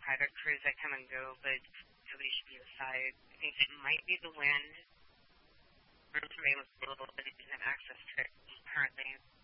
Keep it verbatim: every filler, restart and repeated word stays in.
private crews that come and go, but nobody should be inside. I think it might be the wind. Room for available, but it doesn't have access to it currently.